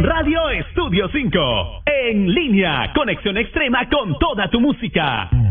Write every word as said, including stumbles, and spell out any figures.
en Radio Estudio cinco. En línea, conexión extrema con toda tu música.